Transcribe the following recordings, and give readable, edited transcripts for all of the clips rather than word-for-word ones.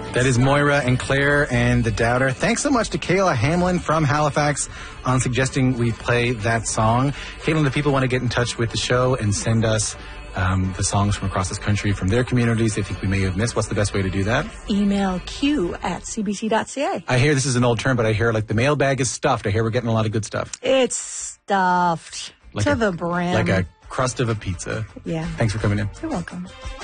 That is Moira and Claire and the Doubter. Thanks so much to Kayla Hamlin from Halifax on suggesting we play that song. Kayla, if people want to get in touch with the show and send us the songs from across this country from their communities they think we may have missed, what's the best way to do that? Email q@cbc.ca. I hear this is an old term, but I hear like the mailbag is stuffed. I hear we're getting a lot of good stuff. It's stuffed to the brim. Like a crust of a pizza. Yeah. Thanks for coming in. You're welcome.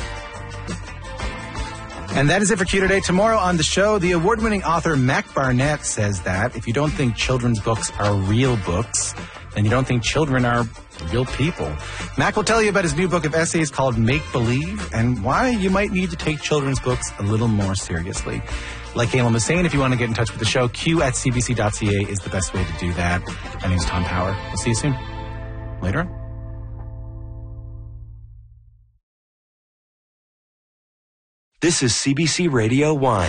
And that is it for Q Today. Tomorrow on the show, the award-winning author Mac Barnett says that if you don't think children's books are real books, then you don't think children are real people. Mac will tell you about his new book of essays called Make Believe and why you might need to take children's books a little more seriously. Like Kayla was saying, if you want to get in touch with the show, q@cbc.ca is the best way to do that. My name's Tom Power. We'll see you soon. Later on. This is CBC Radio 1.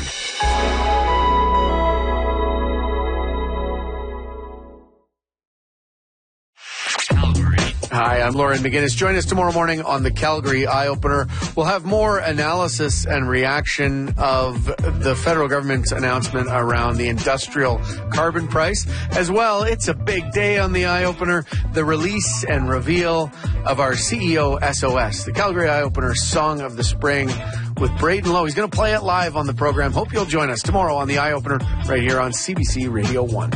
Hi, I'm Lauren McGinnis. Join us tomorrow morning on the Calgary Eye Opener. We'll have more analysis and reaction of the federal government's announcement around the industrial carbon price. As well, it's a big day on the Eye Opener, the release and reveal of our CEO SOS, the Calgary Eye Opener Song of the Spring with Braden Lowe. He's going to play it live on the program. Hope you'll join us tomorrow on the Eye Opener right here on CBC Radio 1.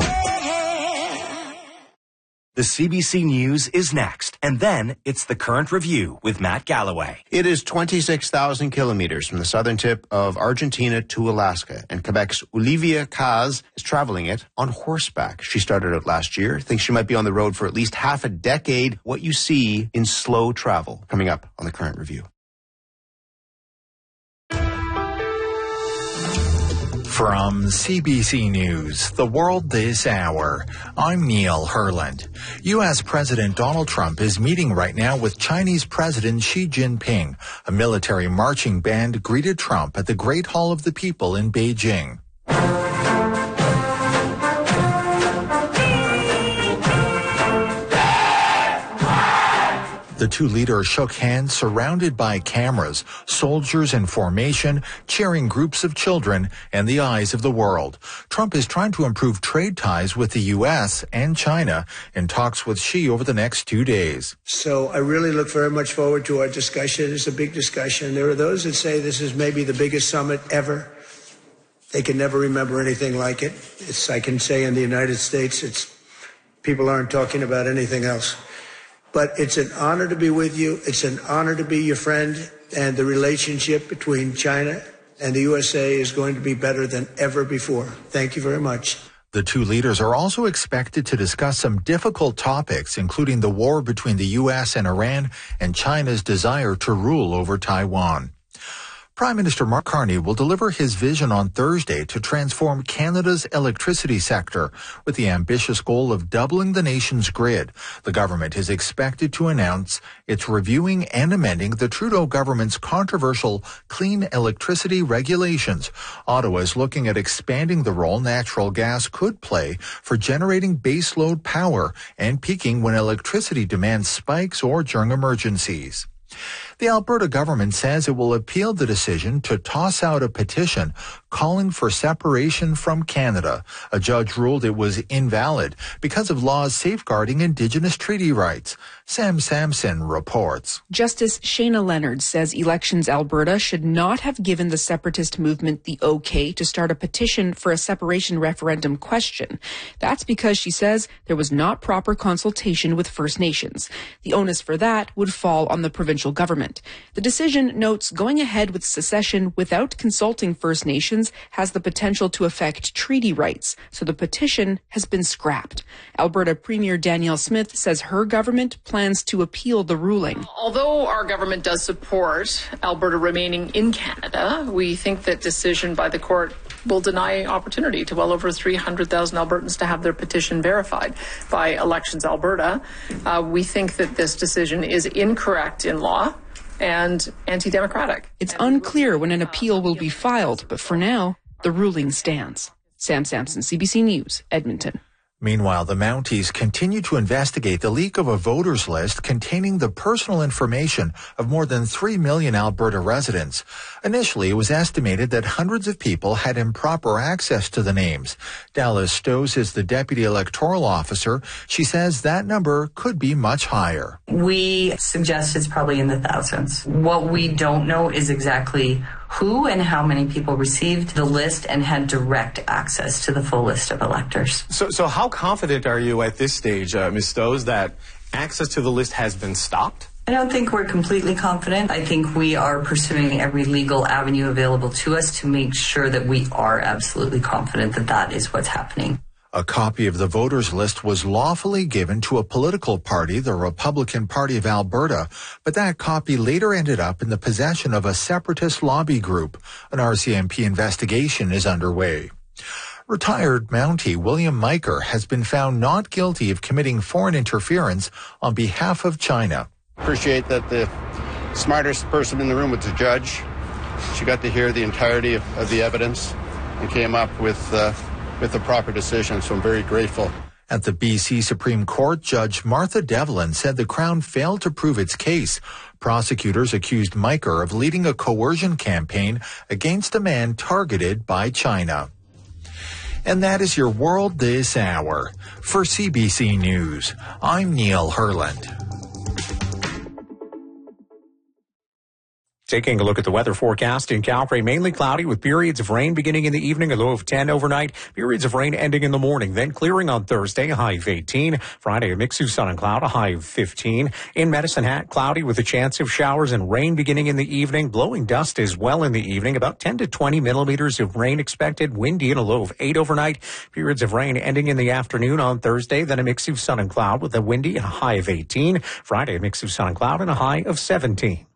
The CBC News is next, and then it's the Current Review with Matt Galloway. It is 26,000 kilometers from the southern tip of Argentina to Alaska, and Quebec's Olivia Caz is traveling it on horseback. She started out last year, thinks she might be on the road for at least half a decade. What you see in slow travel, coming up on the Current Review. From CBC News, The World This Hour, I'm Neil Herland. U.S. President Donald Trump is meeting right now with Chinese President Xi Jinping. A military marching band greeted Trump at the Great Hall of the People in Beijing. The two leaders shook hands surrounded by cameras, soldiers in formation, cheering groups of children, and the eyes of the world. Trump is trying to improve trade ties with the U.S. and China in talks with Xi over the next 2 days. So I really look very much forward to our discussion. It's a big discussion. There are those that say this is maybe the biggest summit ever. They can never remember anything like it. I can say in the United States, people aren't talking about anything else. But it's an honor to be with you. It's an honor to be your friend. And the relationship between China and the USA is going to be better than ever before. Thank you very much. The two leaders are also expected to discuss some difficult topics, including the war between the U.S. and Iran and China's desire to rule over Taiwan. Prime Minister Mark Carney will deliver his vision on Thursday to transform Canada's electricity sector with the ambitious goal of doubling the nation's grid. The government is expected to announce it's reviewing and amending the Trudeau government's controversial clean electricity regulations. Ottawa is looking at expanding the role natural gas could play for generating baseload power and peaking when electricity demand spikes or during emergencies. The Alberta government says it will appeal the decision to toss out a petition calling for separation from Canada. A judge ruled it was invalid because of laws safeguarding Indigenous treaty rights. Sam Sampson reports. Justice Shayna Leonard says Elections Alberta should not have given the separatist movement the okay to start a petition for a separation referendum question. That's because she says there was not proper consultation with First Nations. The onus for that would fall on the provincial government. The decision notes going ahead with secession without consulting First Nations has the potential to affect treaty rights, so the petition has been scrapped. Alberta Premier Danielle Smith says her government plans to appeal the ruling. Although our government does support Alberta remaining in Canada, we think that decision by the court will deny opportunity to well over 300,000 Albertans to have their petition verified by Elections Alberta. We think that this decision is incorrect in law and anti-democratic. It's unclear when an appeal will be filed, but for now, the ruling stands. Sam Sampson, CBC News, Edmonton. Meanwhile, the Mounties continue to investigate the leak of a voters list containing the personal information of more than 3 million Alberta residents. Initially, it was estimated that hundreds of people had improper access to the names. Dallas Stows is the deputy electoral officer. She says that number could be much higher. We suggest it's probably in the thousands. What we don't know is exactly who and how many people received the list and had direct access to the full list of electors. So how confident are you at this stage, Ms. Stows, that access to the list has been stopped? I don't think we're completely confident. I think we are pursuing every legal avenue available to us to make sure that we are absolutely confident that that is what's happening. A copy of the voters list was lawfully given to a political party, the Republican Party of Alberta, but that copy later ended up in the possession of a separatist lobby group. An RCMP investigation is underway. Retired Mountie William Miker has been found not guilty of committing foreign interference on behalf of China. Appreciate that the smartest person in the room was the judge. She got to hear the entirety of the evidence and came up with the proper decision, so I'm very grateful. At the BC Supreme Court, Judge Martha Devlin said the Crown failed to prove its case. Prosecutors accused Miker of leading a coercion campaign against a man targeted by China. And that is your world this hour. For CBC News, I'm Neil Herland. Taking a look at the weather forecast in Calgary, mainly cloudy with periods of rain beginning in the evening, a low of 10 overnight, periods of rain ending in the morning, then clearing on Thursday, a high of 18. Friday, a mix of sun and cloud, a high of 15. In Medicine Hat, cloudy with a chance of showers and rain beginning in the evening, blowing dust as well in the evening, about 10 to 20 millimeters of rain expected, windy and a low of 8 overnight, periods of rain ending in the afternoon on Thursday, then a mix of sun and cloud with a windy and a high of 18. Friday, a mix of sun and cloud and a high of 17.